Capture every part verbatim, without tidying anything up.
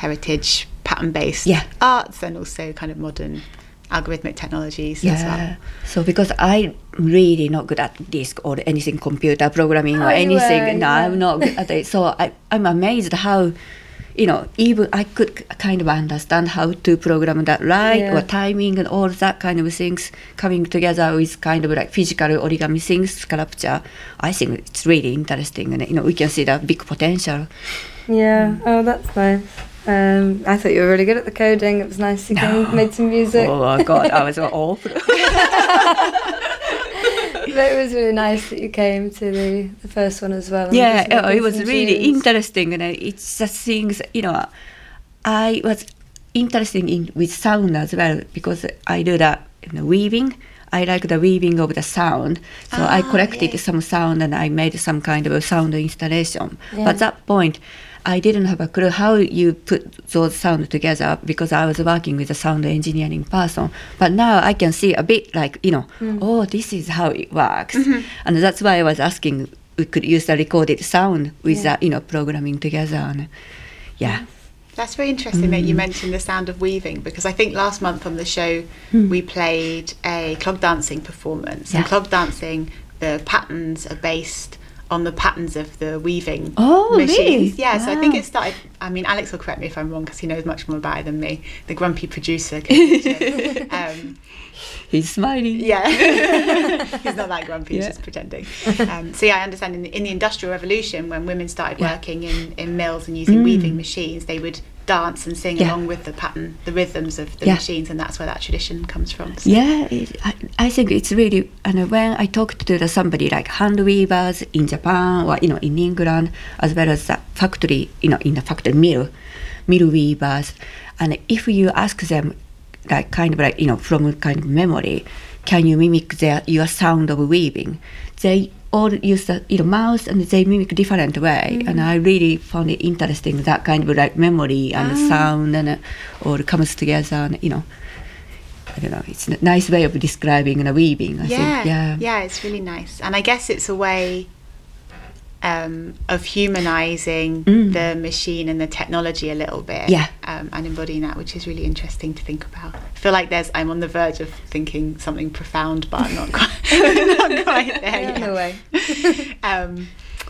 heritage pattern-based yeah. arts and also kind of modern algorithmic technologies yeah. as well. So because I really not good at disk or anything computer programming oh, or anything, were, no, yeah. I'm not good at it. So I, I'm amazed how, you know, even I could kind of understand how to program that right yeah. or timing and all that kind of things coming together with kind of like physical origami things, sculpture. I think it's really interesting, and you know we can see the big potential. Yeah. Oh, that's nice. Um, I thought you were really good at the coding. It was nice you came, made some music. Oh God, I was awful. But it was really nice that you came to the, the first one as well. and Yeah, just oh, it was some really tunes. interesting, and it's just things, you know, I was interested in with sound as well because I do that you know, weaving. I like the weaving of the sound, so ah, I collected yeah. some sound and I made some kind of a sound installation. Yeah. But at that point, I didn't have a clue how you put those sounds together because I was working with a sound engineering person. But now I can see a bit like, you know, Mm. oh, this is how it works. Mm-hmm. And that's why I was asking, we could use the recorded sound with Yeah. that, you know, programming together. And yeah. That's very interesting that you mentioned the sound of weaving, because I think last month on the show Mm. we played a clog dancing performance. Yeah. And clog dancing, the patterns are based on the patterns of the weaving Oh, machines. really? Yeah, so I think Wow. it started, I mean, Alex will correct me if I'm wrong because he knows much more about it than me, the grumpy producer. um, He's smiling. Yeah, he's not that grumpy, he's Yeah. just pretending. Um, so yeah, I understand in the, in the Industrial Revolution, when women started Yeah. working in, in mills and using Mm. weaving machines, they would dance and sing Yeah. along with the pattern, the rhythms of the Yeah. machines, and that's where that tradition comes from. So. Yeah, it, I, I think it's really, and when I talked to the somebody like hand weavers in Japan or, you know, in England, as well as the factory, you know, in the factory mill, mill weavers, and if you ask them, like kind of like, you know, from kind of memory, can you mimic their, your sound of weaving? They all use the, you know, mouth and they mimic different way. Mm. And I really found it interesting, that kind of like memory and Ah. sound and uh, all comes together and, you know, I don't know, it's a nice way of describing the weaving, I Yeah, think. Yeah. yeah, it's really nice. And I guess it's a way um, of humanising Mm. the machine and the technology a little bit, Yeah. um, and embodying that, which is really interesting to think about. I feel like there's, I'm on the verge of thinking something profound, but I'm not quite, not quite there Yeah, yet. no way. um,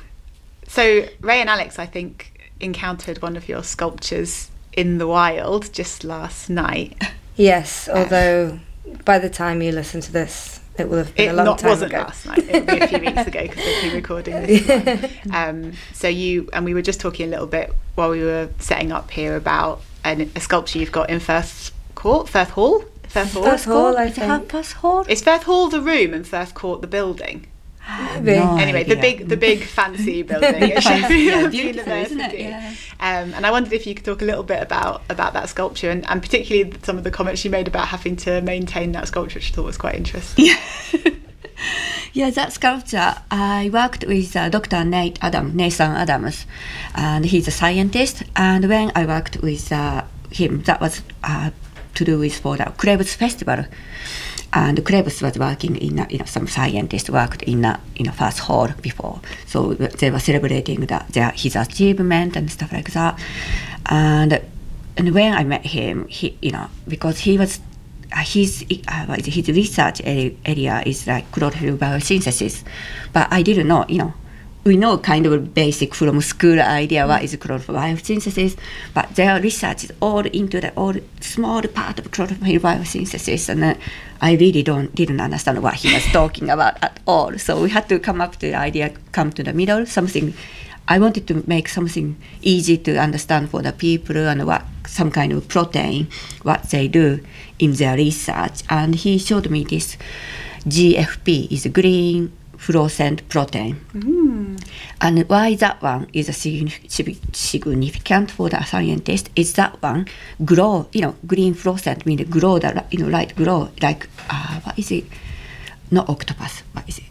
so Ray and Alex, I think, encountered one of your sculptures in the wild just last night. Yes, although by the time you listen to this, it will have been It a long not, time wasn't ago. last night. It will be a few weeks ago because we've been recording this one. Um, so you and we were just talking a little bit while we were setting up here about an, a sculpture you've got in Firth Court, Firth Hall, Firth Hall. Firth Hall, I Is it half think. past hall? Is Firth Hall the room and Firth Court the building? Maybe. No Anyway, the idea. big, the big fancy building at Fancy, yeah, Sheffield beautiful, isn't it? University. Yeah. Um, and I wondered if you could talk a little bit about about that sculpture and, and particularly some of the comments you made about having to maintain that sculpture, which I thought was quite interesting. Yeah. Yeah, that sculpture, I worked with uh, Doctor Nate Adam, Nathan Adams, and he's a scientist. And when I worked with uh, him, that was uh, to do with for the Krebs Festival. And Krebs was working in, a, you know, some scientists worked in a, in a Firth Hall before. So they were celebrating the, their, his achievement and stuff like that. And and when I met him, he, you know, because he was, uh, his uh, his research area is like chlorophyll biosynthesis, but I didn't know, you know, we know kind of basic from school idea what is chlorophyll biosynthesis, but their research is all into the all small part of chlorophyll biosynthesis, and uh, I really don't didn't understand what he was talking about at all. So we had to come up to the idea, come to the middle, something. I wanted to make something easy to understand for the people and what some kind of protein, what they do in their research. And he showed me this G F P is green fluorescent protein. Mm. And why that one is a significant significant for the scientist is that one glow, you know, green fluorescent means glow, the, you know, light glow, like, uh, what is it? Not octopus, what is it?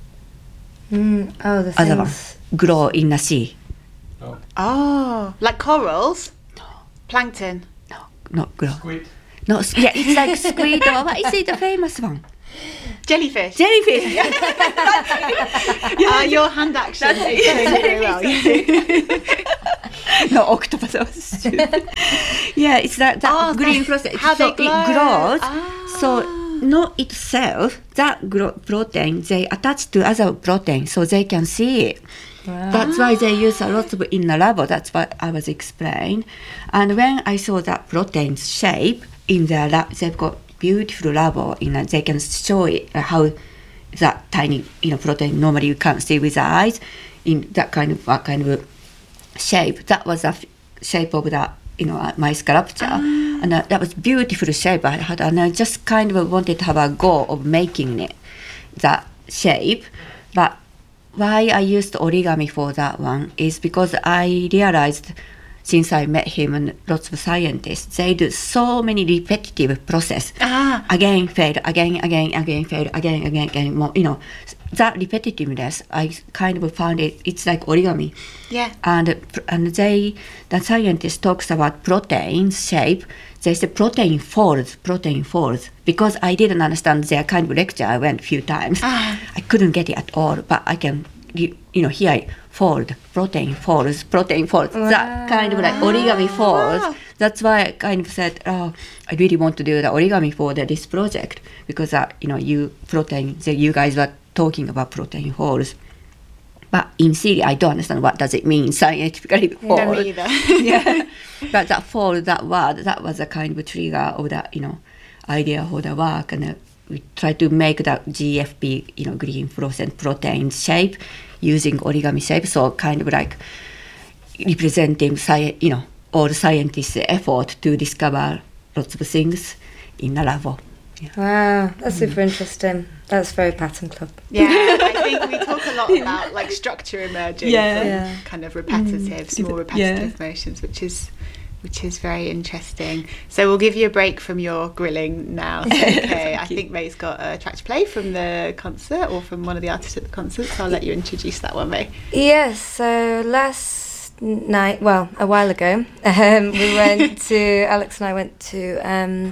Mm, oh, the Other one, things. glow in the sea. Oh, Oh, like corals? No, Plankton? no, not glow. squid. No, s- yeah, it's like squid or what is it, the famous one? Jellyfish. Jellyfish. Uh, your hand action is doing very well. No, octopus. I was stupid. Yeah, it's that, that Oh, green that's process. how So they it glow. grows. Ah. So not itself, that gro- protein, they attach to other protein so they can see it. That's why they use a lot of in the lab. That's what I was explained. And when I saw that protein shape in the lab, they've got beautiful lab. You know, they can show it uh, how that tiny, you know, protein normally you can't see with the eyes in that kind of uh, kind of shape. That was a f- shape of that, you know, uh, my sculpture, Ah. and uh, that was beautiful shape. I had, and I just kind of wanted to have a goal of making it that shape, but why I used origami for that one is because I realized since I met him and lots of scientists, they do so many repetitive process. Ah. Again, fail, again, again, again, fail, again, again, again, more, you know, that repetitiveness, I kind of found it, it's like origami. Yeah. And and they, the scientist talks about protein shape. They say protein folds, protein folds. Because I didn't understand their kind of lecture, I went a few times. Ah. I couldn't get it at all, but I can, you know, hear it, fold, protein folds, protein folds. That kind of like origami folds. Wow. That's why I kind of said, oh, I really want to do the origami for the, this project because, uh, you know, you protein, so you guys were talking about protein folds. But in theory, I don't understand what does it mean scientifically. No, fold. me either. Yeah, but that fold, that word, that was a kind of trigger of that, you know, idea for the work, and uh, we tried to make that G F P, you know, green fluorescent protein shape using origami shape, so kind of like representing, sci- you know, all scientists' effort to discover lots of things in the lab. Yeah. Wow, that's super interesting. That's very pattern club. Yeah, I think we talk a lot about like structure emerging Yeah. from Yeah. kind of repetitive, small repetitive Yeah. motions, which is which is very interesting. So we'll give you a break from your grilling now. So, okay, I think May's got a track to play from the concert or from one of the artists at the concert, so I'll let you introduce that one, May. Yes, so last night, well, a while ago, um, we went to, Alex and I went to um,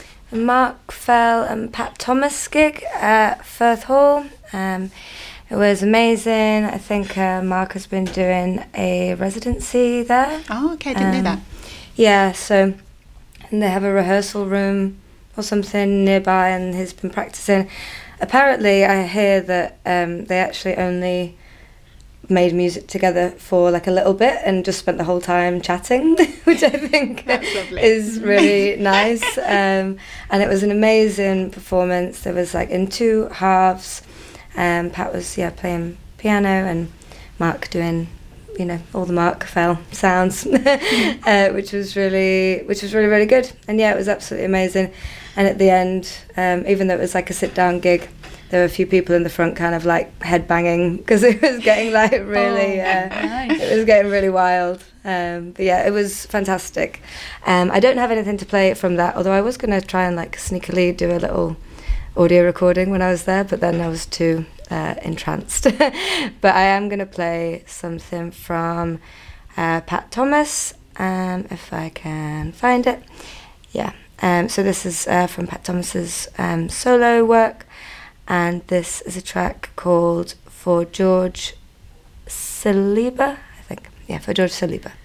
Mark Fell and Pat Thomas gig at Firth Hall. Um, it was amazing. I think uh, Mark has been doing a residency there. Oh, okay, I didn't know Um, that. Yeah, so and they have a rehearsal room or something nearby, and he's been practicing. Apparently, I hear that um, they actually only made music together for like a little bit and just spent the whole time chatting, which I think That's lovely. is really nice. Um, and it was an amazing performance. There was like in two halves. Um, Pat was yeah playing piano and Mark doing, you know, all the Mark Fell sounds, uh, which was really, which was really, really good. And yeah, it was absolutely amazing. And at the end, um, even though it was like a sit-down gig, there were a few people in the front kind of like headbanging because it was getting like really, Oh, uh, nice. it was getting really wild. Um, but yeah, it was fantastic. Um, I don't have anything to play from that, although I was going to try and like sneakily do a little audio recording when I was there, but then I was too uh, entranced. But I am going to play something from uh, Pat Thomas, um, if I can find it. Yeah, um, so this is uh, from Pat Thomas's um, solo work, and this is a track called For George Saliba, I think. Yeah, For George Saliba.